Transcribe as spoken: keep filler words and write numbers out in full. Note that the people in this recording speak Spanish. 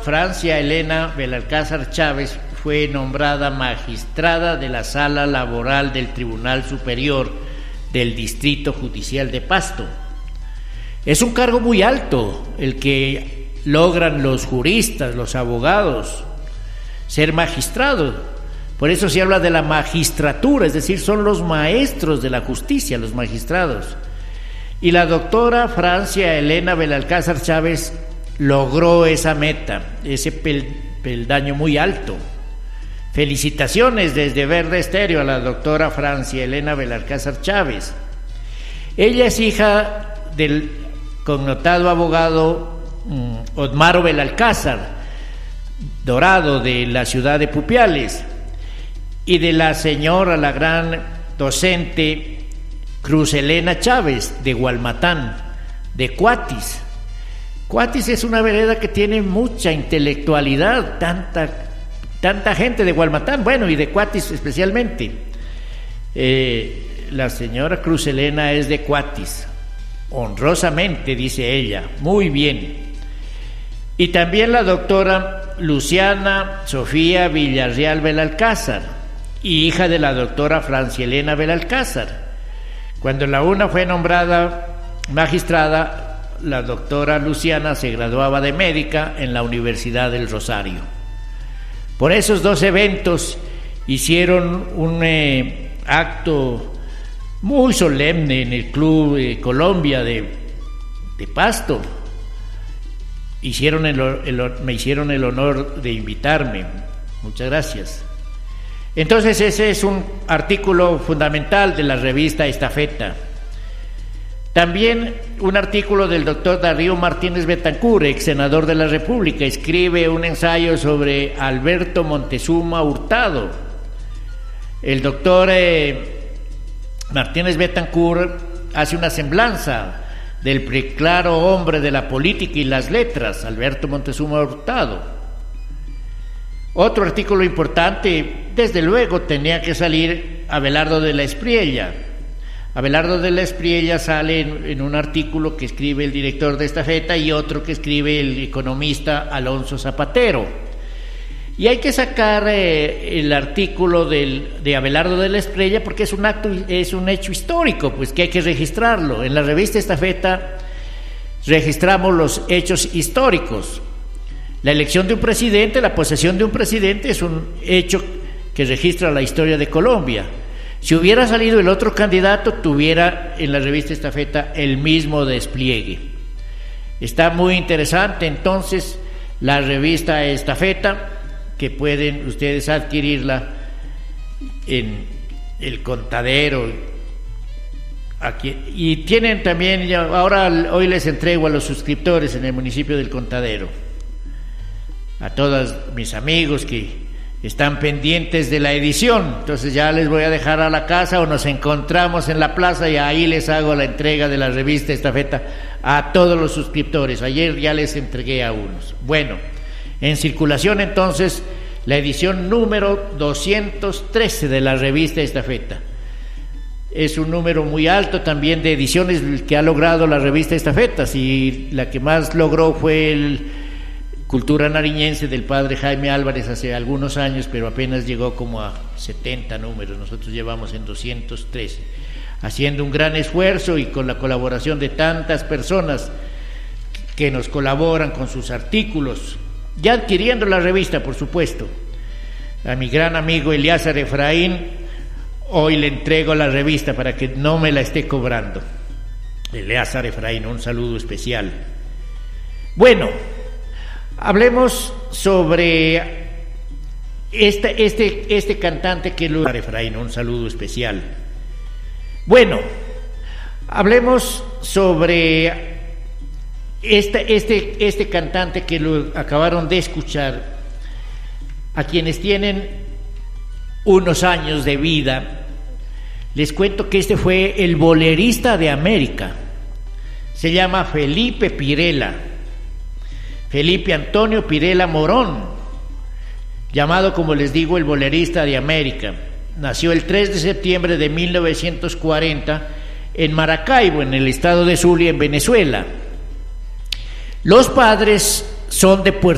Francia Elena Belalcázar Chávez fue nombrada magistrada de la Sala Laboral del Tribunal Superior del Distrito Judicial de Pasto. Es un cargo muy alto el que logran los juristas, los abogados, ser magistrados. Por eso se habla de la magistratura, es decir, son los maestros de la justicia, los magistrados. Y la doctora Francia Elena Belalcázar Chávez logró esa meta, ese pel, peldaño muy alto. Felicitaciones desde Verde Estéreo a la doctora Francia Elena Belalcázar Chávez. Ella es hija del connotado abogado um, Otmaro Belalcázar Dorado, de la ciudad de Pupiales, y de la señora, la gran docente Cruz Elena Chávez, de Gualmatán, de Cuatis. Cuatis es una vereda que tiene mucha intelectualidad, tanta, tanta gente de Gualmatán, bueno, y de Cuatis especialmente. Eh, la señora Cruz Elena es de Cuatis, honrosamente, dice ella, muy bien. Y también la doctora Luciana Sofía Villarreal Belalcázar, hija de la doctora Francia Elena Belalcázar. Cuando la una fue nombrada magistrada, la doctora Luciana se graduaba de médica en la Universidad del Rosario. Por esos dos eventos hicieron un eh, acto muy solemne en el Club eh, Colombia de, de Pasto. Hicieron el, el, me hicieron el honor de invitarme. Muchas gracias. Entonces ese es un artículo fundamental de la revista Estafeta. También un artículo del doctor Darío Martínez Betancur, ex senador de la República, escribe un ensayo sobre Alberto Montezuma Hurtado. El doctor eh, Martínez Betancur hace una semblanza del preclaro hombre de la política y las letras, Alberto Montezuma Hurtado. Otro artículo importante, desde luego, tenía que salir Abelardo de la Espriella. Abelardo de la Espriella sale en, en un artículo que escribe el director de Estafeta y otro que escribe el economista Alonso Zapatero. Y hay que sacar eh, el artículo del, de Abelardo de la Espriella porque es un acto, es un hecho histórico, pues que hay que registrarlo. En la revista Estafeta registramos los hechos históricos. La elección de un presidente, la posesión de un presidente es un hecho que registra la historia de Colombia. Si hubiera salido el otro candidato, tuviera en la revista Estafeta el mismo despliegue. Está muy interesante entonces la revista Estafeta, que pueden ustedes adquirirla en El Contadero. Aquí, y tienen también, ahora hoy les entrego a los suscriptores en el municipio del Contadero, a todos mis amigos que están pendientes de la edición. Entonces ya les voy a dejar a la casa o nos encontramos en la plaza y ahí les hago la entrega de la revista Estafeta a todos los suscriptores. Ayer ya les entregué a unos. Bueno, en circulación entonces la edición número doscientos trece de la revista Estafeta. Es un número muy alto también de ediciones que ha logrado la revista Estafeta. Si la que más logró fue el Cultura Nariñense del padre Jaime Álvarez hace algunos años, pero apenas llegó como a setenta números. Nosotros llevamos en doscientos trece, haciendo un gran esfuerzo y con la colaboración de tantas personas que nos colaboran con sus artículos, ya adquiriendo la revista, por supuesto. A mi gran amigo Eliazar Efraín, hoy le entrego la revista para que no me la esté cobrando. Eliazar Efraín, un saludo especial. Bueno, hablemos sobre este, este, este cantante que lo... Efraín, un saludo especial. Bueno, hablemos sobre este, este, este cantante que lo acabaron de escuchar. A quienes tienen unos años de vida, les cuento que este fue el bolerista de América. Se llama Felipe Pirela. Felipe Antonio Pirela Morón, llamado, como les digo, el bolerista de América. Nació el tres de septiembre de mil novecientos cuarenta en Maracaibo, en el estado de Zulia, en Venezuela. Los padres son de Puerto